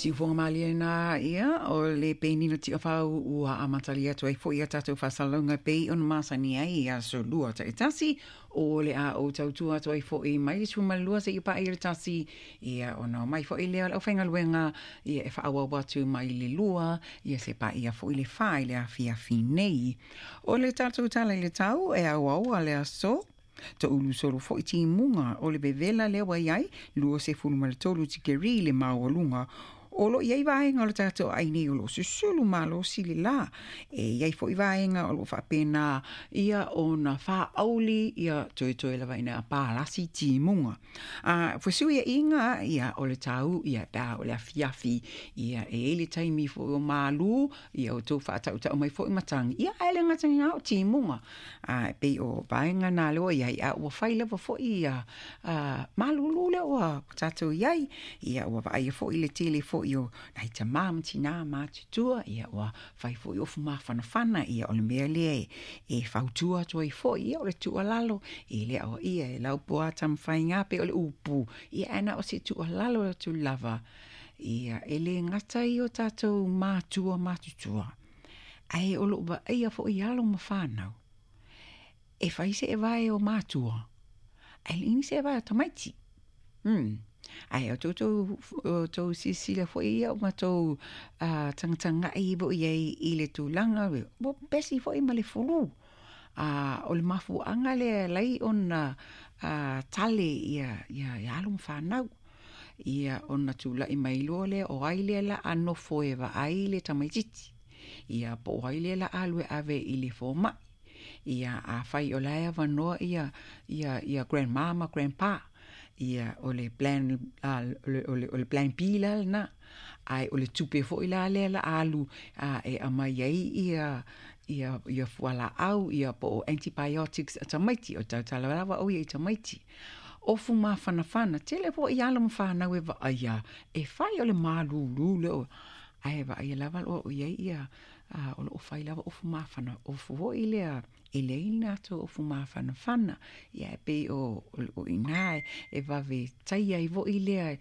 Si ufonga mali na ia o le penina ti whau ua amatali atu ai fo ia tātou whasalonga pei on masani ai ia so lua ta itasi o le a o tautu atu ai fo i mai su malua se i pa i tasi ia ona mai fo i lea au whainga luenga ia e whaawa watu mai le lua ia se pa ia fo i le whai le a fia finei o le tātou tala i le tau e au au a le aso to ulu solo fo i ti munga o le bevela le wa iai lua se fulu ma le tolu ti keri le maolunga o lo iai vaenga o le tātou aini o lo susulu malo sili la e iai fo i vaenga o lo whapena ia o na wha auli ia toi la vaina a pālasi ti munga fwesu ia inga ia o le tau ia pā o le afiafi ia e le taimi fo o malu ia o tō whaatau tau mai fo i matangi ia ele ngatangi ngā o ti munga pe o vaenga nā leo iai a ua whaila fo ia malu le o tātou iai ia ua vaia fo i le tele fo io nai ta mam tina ma tutua ia wa fai fo io fuma fana ia o le mea le e fautua toi fo ia o le tua lalo e le o ia e lau poa tam fai ngā pe o le upu ia ana o se tua lalo le tu lava ia e le ngata i o tātou mātua ai o lo ba ia fo ia lo mawhanau e fai se e vai o mātua ai lini se e vai o tamaiti ai o tō sisila fo ia o matou tangtanga i bo i le tūlanga bo pesi fo i ma le fulu o le mafu anga le lai ona tale ia alum whanau ia ona tūla i mailo le o aile la anofo e wa aile tamaititi ia po aile la alwe ave i le fo mai ia a fai o laia wanoa ia grandmama, grandpa ia o le plan o le plan pila na ai o le tupe fo ila le la alu e amai ai ia fuala au ia po antibiotics tamaiti o tala o ia tamaiti o fuma fana tele fo ia lo mfana we va ia e fai o le malu le ai va ia lava o ia o lo fai lava o fuma fana o fo ile Elena to o fuma fana ia pe o inai e vave tai ai vo ile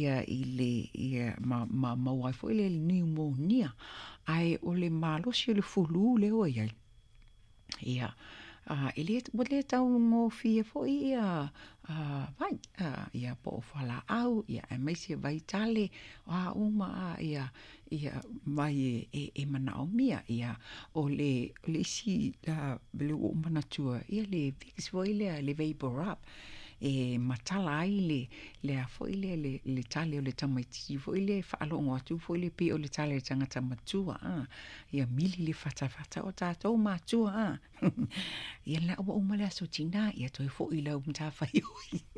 ia ma wai fo ile pneumonia ai o le malo si le fulu le o ia ele le tau ngo fia fo ia vai ia po fala au ia e mai se vai tale uma ia mai e mana o mia ia o le si bele o mana tua ia le fix fo ile le vapor up e matala ai le a fo ile le tale o le tamaiti fo ile fa alo ngo atu fo ile pe o le tale tangata matua ia mili le fata o tatou matua ia la o mala so tina ia toi fo ile o mta fa yo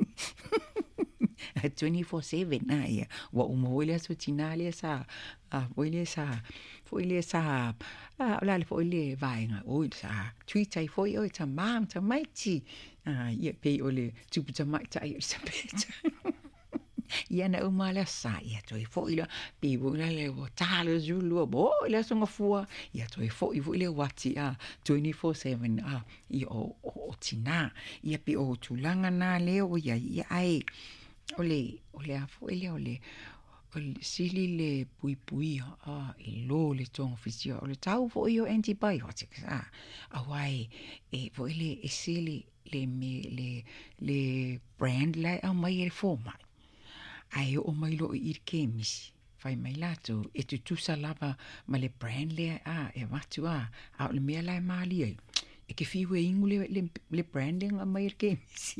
24/7 ia wa o mo ile so tina le sa fo ile sa la le fo ile vainga o sa twitai fo yo ta mam ta maiti ia pe o le tuputa maita ia sa peta ia na umala sa ia toi fo ile pe wo le o tale zulu bo ile so ngafua ia toi fo ile wati 24/7 ia o tina ia pe o tulanga na le o ia ai ole a fo ile ole sili le pui i lo le tong fisio o le tau fo io antibiotics awai e fo ile e sili le brand la a mai e fo mai ai o mai lo i kemis fai mai lato e tu salava ma le brand le e watu a le mea la mali e ke fiwe ingule le branding a mai e kemis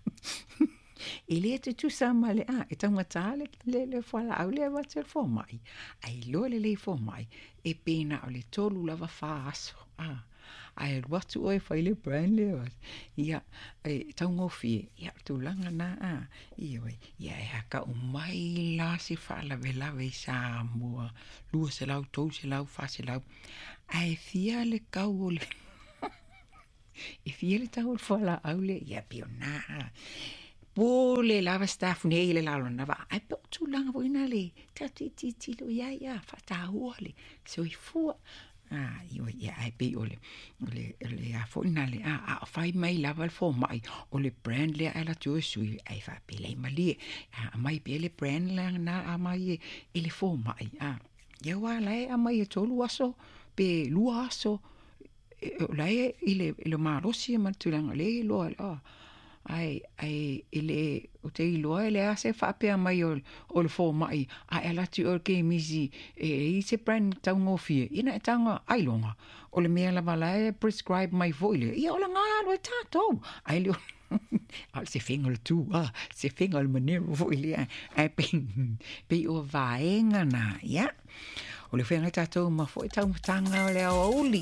ele tu sama le e tanga tale le fala au le va ser fo mai ai lo le fo mai e pena o le tolu lava fas ai watu oi fai le brand le ia e tanga fi ia tu langa na ia ka o mai la si fala vela ve sa mo lu se lau to se lau fa se lau ai fia le kau le e fia le tau fala au le ia piona Pole lava staff nele la lona va ai pe tu langa voina le tati lo ia fa ta hole so I fu Io ai pe ole a foina le a fai mai lava il fo mai o le brand le ala tu sui ai fa pe le mali a mai pe le brand le na a mai ele fo mai ia wa lai a mai tolu aso pe lu aso lai ile marosi ma tulanga le lo ai ele o te iloa ele a se whapea mai o le fō mai a e lati o ke misi i se brand tau ngofie ina e tanga ailonga o le mea lava lai prescribe mai voile ia o le ngā alo e tātou ai leo al se whengal tu se whengal manero voile ai pe o vaenga na ia o le whenga tātou ma fo e tau matanga o le au auli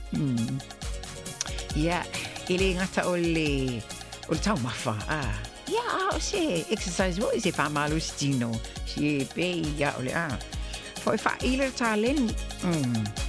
ia ele ngata o le tau mafa o se exercise wo se fa malo stino si pe ia o le foi fa ile talen